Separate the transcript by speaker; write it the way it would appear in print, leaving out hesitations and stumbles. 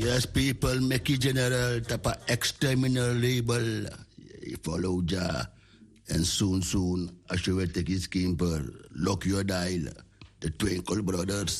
Speaker 1: Yes, people, Mickey General, tapa exterminal label. You follow Ja. En soon, als je weer tegen skimper, lock your dial. The Twinkle Brothers.